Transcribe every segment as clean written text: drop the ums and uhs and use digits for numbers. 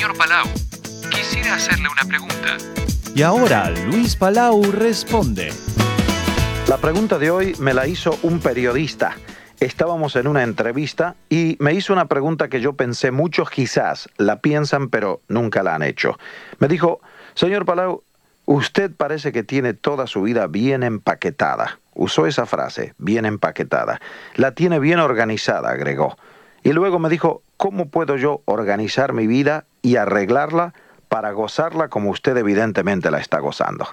Señor Palau, quisiera hacerle una pregunta. Y ahora Luis Palau responde. La pregunta de hoy me la hizo un periodista. Estábamos en una entrevista y me hizo una pregunta que yo pensé muchos quizás la piensan pero nunca la han hecho. Me dijo, señor Palau, usted parece que tiene toda su vida bien empaquetada. Usó esa frase, bien empaquetada. La tiene bien organizada, agregó. Y luego me dijo, ¿cómo puedo yo organizar mi vida y arreglarla para gozarla como usted evidentemente la está gozando?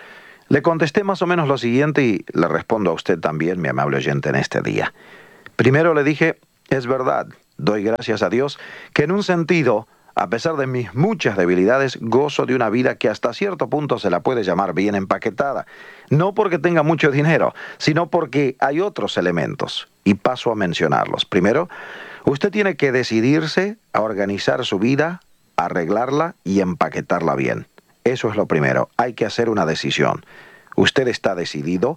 Le contesté más o menos lo siguiente y le respondo a usted también, mi amable oyente, en este día. Primero le dije, es verdad, doy gracias a Dios, que en un sentido, a pesar de mis muchas debilidades, gozo de una vida que hasta cierto punto se la puede llamar bien empaquetada. No porque tenga mucho dinero, sino porque hay otros elementos, y paso a mencionarlos. Primero, usted tiene que decidirse a organizar su vida, arreglarla y empaquetarla bien. Eso es lo primero, hay que hacer una decisión. ¿Usted está decidido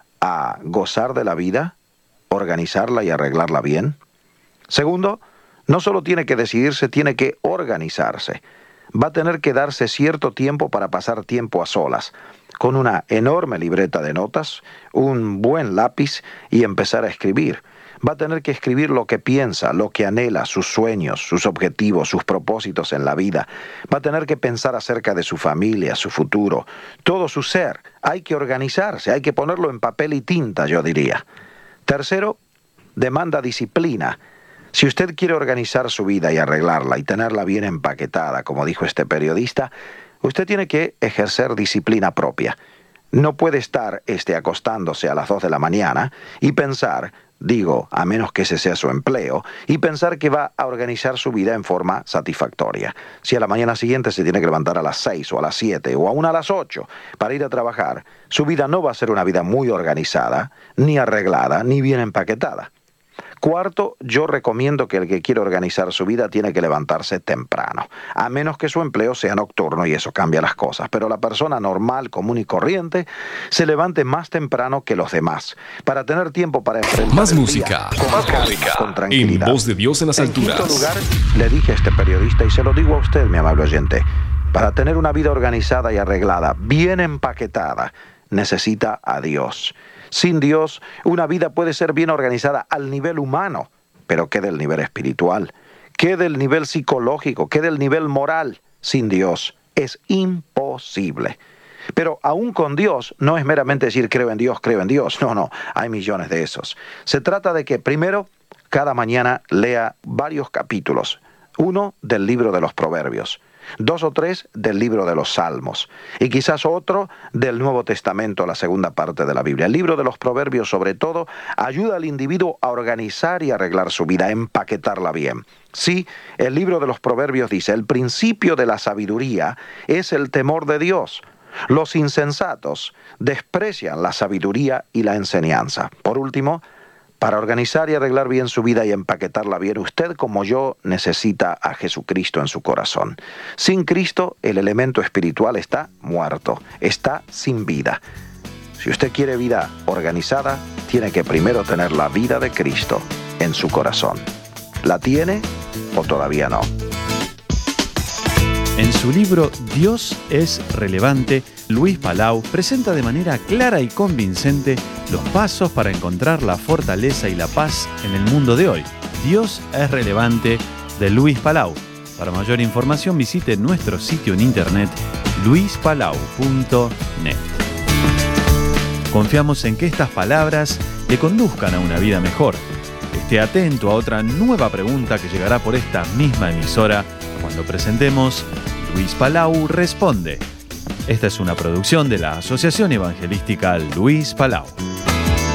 a gozar de la vida, organizarla y arreglarla bien? Segundo, no solo tiene que decidirse, tiene que organizarse. Va a tener que darse cierto tiempo para pasar tiempo a solas, con una enorme libreta de notas, un buen lápiz y empezar a escribir. Va a tener que escribir lo que piensa, lo que anhela, sus sueños, sus objetivos, sus propósitos en la vida. Va a tener que pensar acerca de su familia, su futuro, todo su ser. Hay que organizarse, hay que ponerlo en papel y tinta, yo diría. Tercero, demanda disciplina. Si usted quiere organizar su vida y arreglarla y tenerla bien empaquetada, como dijo este periodista, usted tiene que ejercer disciplina propia. No puede estar acostándose a las 2 de la mañana y pensar, digo, a menos que ese sea su empleo, y pensar que va a organizar su vida en forma satisfactoria. Si a la mañana siguiente se tiene que levantar a las 6 o a las 7 o aún a las 8 para ir a trabajar, su vida no va a ser una vida muy organizada, ni arreglada, ni bien empaquetada. Cuarto, yo recomiendo que el que quiere organizar su vida tiene que levantarse temprano, a menos que su empleo sea nocturno y eso cambia las cosas. Pero la persona normal, común y corriente se levante más temprano que los demás, para tener tiempo para enfrentar Más el música, día con más calma, música, con tranquilidad. en Voz de Dios en las alturas. En quinto lugar, le dije a este periodista, y se lo digo a usted, mi amable oyente, para tener una vida organizada y arreglada, bien empaquetada, necesita a Dios. Sin Dios, una vida puede ser bien organizada al nivel humano, pero ¿qué del nivel espiritual? ¿Qué del nivel psicológico? ¿Qué del nivel moral? Sin Dios es imposible. Pero aún con Dios no es meramente decir creo en Dios. No, hay millones de esos. Se trata de que primero, cada mañana lea varios capítulos. 1 del libro de los Proverbios, 2 o 3 del libro de los Salmos y quizás otro del Nuevo Testamento, la segunda parte de la Biblia. El libro de los Proverbios, sobre todo, ayuda al individuo a organizar y arreglar su vida, a empaquetarla bien. Sí, el libro de los Proverbios dice, el principio de la sabiduría es el temor de Dios. Los insensatos desprecian la sabiduría y la enseñanza. Por último, para organizar y arreglar bien su vida y empaquetarla bien, usted como yo necesita a Jesucristo en su corazón. Sin Cristo, el elemento espiritual está muerto, está sin vida. Si usted quiere vida organizada, tiene que primero tener la vida de Cristo en su corazón. ¿La tiene o todavía no? En su libro Dios es relevante, Luis Palau presenta de manera clara y convincente los pasos para encontrar la fortaleza y la paz en el mundo de hoy. Dios es relevante, de Luis Palau. Para mayor información visite nuestro sitio en internet luispalau.net. Confiamos en que estas palabras le conduzcan a una vida mejor. Esté atento a otra nueva pregunta que llegará por esta misma emisora cuando presentemos Luis Palau Responde. Esta es una producción de la Asociación Evangelística Luis Palau.